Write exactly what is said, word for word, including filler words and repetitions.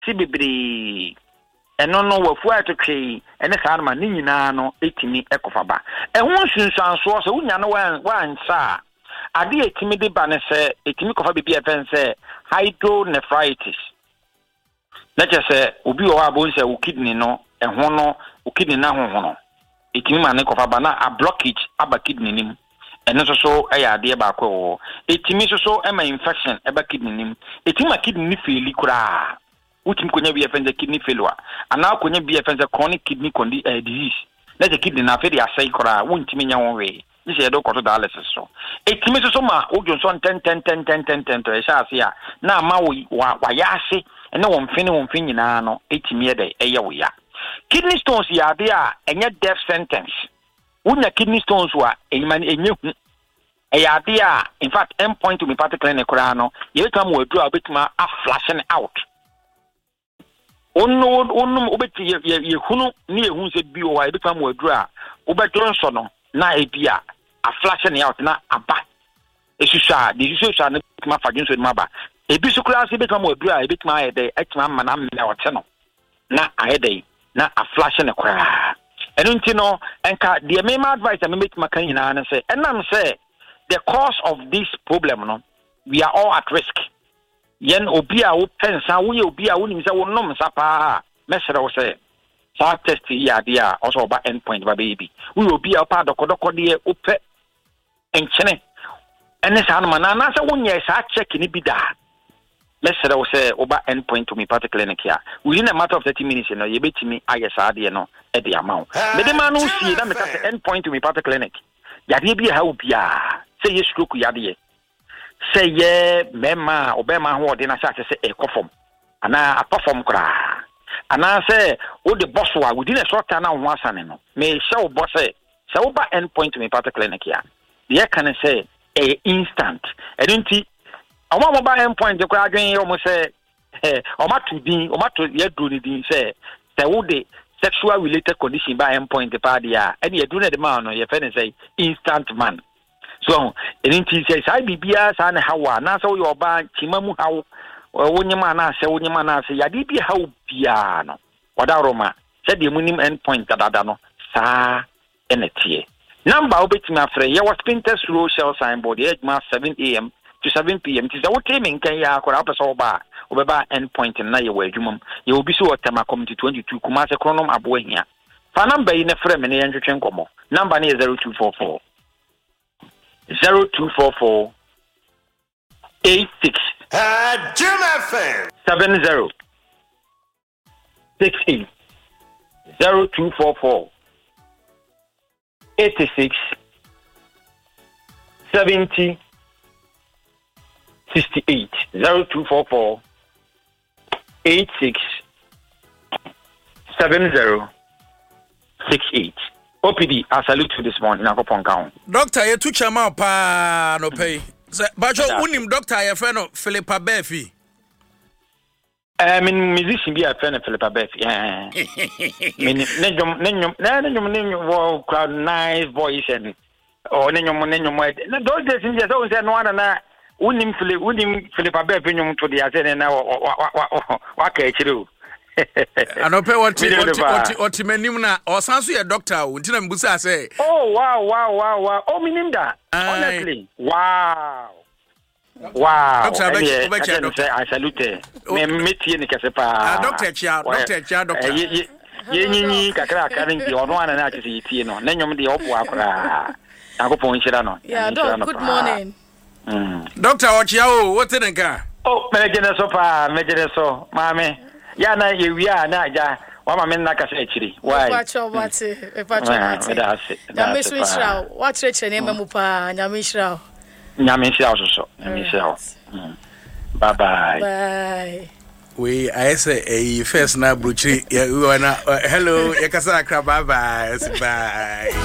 si bebre eno no wafu atotwe ene saa no ma ni nyina no etimi ekofa ba ehun sunsanso so unya no wan wan sa ade etimi de ba ne se etimi kofa bebi efen se hydronephritis na je se obi o abo nse o kidney no ehun no o kidney na honhon no etimi ma ne kofa ba na a blockage aba kidney nim ene so so eya ade ba ko etimi so so ema infection eba kidney nim etimi ma kidney ni feli kura utim konya bi efense kidney failure ana konya bi efense chronic kidney condi uh, disease na je kidney na fedi asai kora wontimi nya won we ni se do koto dialysis so etimi so so ma ojo so ten ten ten ten ten ten to e sha ase a na ma wo wa ya ase ene won fini won fin nyina no etimi e de eye wo ya kidney stones ya de a enye death sentence unya kidney stones wa enyima enye hu e ya de a in fact endpoint to me particular ne kora no ye betam wo adura betima a flashing out Ono ono obeti ye ye hunu ni ehun se bi o wa ebi fam wadura obetro nso no na ebia a flashing out na aba esusa de esusa na ma fadin so ma ba ebi su class ebi fam wadura ebi tma ayede etma ma na me ote no na ayede na a flashing e kwara enu nti no enka de me ma advice me make makan nyina na say enam say the cause of this problem no we are all at risk yen obi a wo pensa wo ye obi a wo nim se wo nom sa pa mesere wo se sa test ya dia also ba endpoint ba baby wo obi a pa dokodoko de o pe enchene ene sa no na na se wo nye sa check ni bi da mesere wo se o ba endpoint to me part clinic ya within a matter of thirty minutes no ye betimi aye sa de no e de amount me de ma no sie na me ka se endpoint to me part clinic ya de bi ha obi a se ye stroke ya de say ye mema obema ho de na say say e kofom ana apafom kra ana say o de boss wa within a short time na ho asane no me show boss say say oba endpoint me part clinic ya ye can say e instant edunti awon mo ba endpoint de kra adwen ye o mo say eh o ma to din o ma to ye do ni din say say wo de sexual related condition ba endpoint de pa dia e ye do na de man no ye fe ne say instant man so anything says I bibia sa na hawa na so yo ba chimamu hawo wonyema na se wonyema na se ya di bi hawo bia no wada roma se de munim endpoint dada no sa enetie number obetimi afre ye was Spinters Road Shell signboard ye ma seven a m to seven p m ti se wo temi nkan ya akora opese wo ba obeba endpoint na ye wa adwumam ye obi so otema community twenty-two kuma se kronom abo ahia fa number yi ne frɛ me ne ye ntwetwe nkomo number ne zero two four four Zero two four four eight six uh, Jim F M seven zero six eight zero two four four eighty six seventy sixty eight zero two four four eight six seven zero six eight. O P D, I salute you this morning. I go pon count. Doctor, you too chama pa no pay. But you unim doctor your friend Philippa Befi. I mean musician be a friend of Philippa Befi. Yeah. Mean nenum nenum nenum nenum crowd nice voice and or nenum nenum. Those days in just always no one na unim Philip unim Philippa Befi nyum to the asene na wa wa wa ka echiru. Anope what what what menim na osanso ye doctor o ntina mbusa say oh wow wow wow wow oh minim da honestly wow wow doctor I salute me metie ni kase pa doctor chia doctor chia doctor ye ye nyinyi kakra aka ndi ono ana na achise yitie no na nyom de obo akora akopon hira no yeah doc good morning mm doctor ochia o what think ka oh mejene so pa mejene so mame ya na yewia na aja wa ma men na kasa echiri why pacho bate e pacho bate nyame swishra wa treche ne memu pa nyame shira nyame shira so so nyame shira bye bye bye we I say a first na bruchi ya wana hello ya kasa akra bye bye bye